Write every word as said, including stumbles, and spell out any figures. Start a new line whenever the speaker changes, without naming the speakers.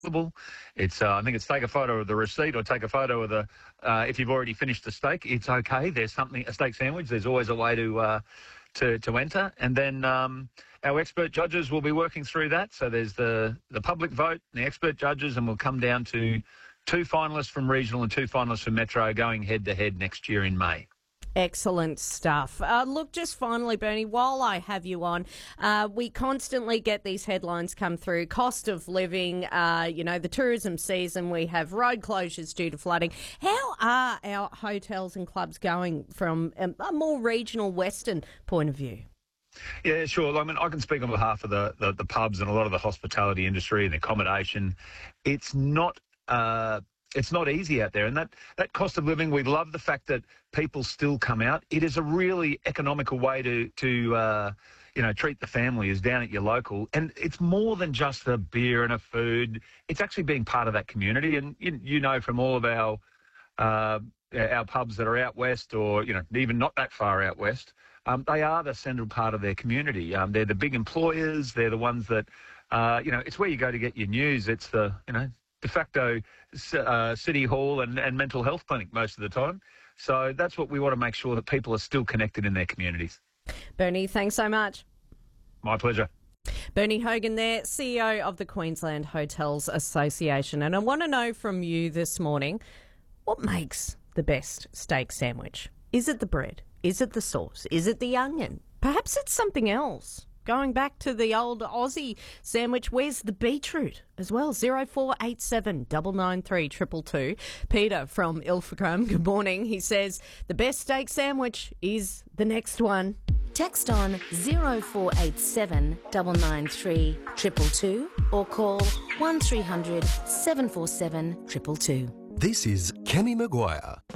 available. It's uh, I think it's take a photo of the receipt or take a photo of the uh, if you've already finished the steak. It's okay. There's something a steak sandwich. There's always a way to uh, to to enter, and then um, our expert judges will be working through that. So there's the the public vote, the expert judges, and we'll come down to two finalists from regional and two finalists from metro going head to head next year in May.
Excellent stuff. Uh, look, just finally, Bernie, while I have you on, uh, we constantly get these headlines come through. Cost of living, uh, you know, the tourism season, we have road closures due to flooding. How are our hotels and clubs going from a, a more regional Western point of view?
Yeah, sure. I mean, I can speak on behalf of the, the, the pubs and a lot of the hospitality industry and accommodation. It's not... Uh, It's not easy out there, and that, that cost of living, we love the fact that people still come out. It is a really economical way to, to uh, you know, treat the family is down at your local, and it's more than just a beer and a food. It's actually being part of that community, and you, you know from all of our uh, our pubs that are out west or, you know, even not that far out west, um, they are the central part of their community. Um, they're the big employers. They're the ones that, uh, you know, it's where you go to get your news. It's the, you know, de facto uh, city hall and, and mental health clinic most of the time. So that's what we want to make sure that people are still connected in their communities.
Bernie, thanks so much.
My pleasure.
Bernie Hogan there, C E O of the Queensland Hotels Association. And I want to know from you this morning, what makes the best steak sandwich? Is it the bread? Is it the sauce? Is it the onion? Perhaps it's something else. Going back to the old Aussie sandwich, where's the beetroot as well? zero four eight seven nine nine three two two two. Peter from Ilfracombe, good morning. He says the best steak sandwich is the next one.
Text on zero four eight seven nine nine three two two two or call one three hundred seven four seven two two two.
This is Kenny Maguire.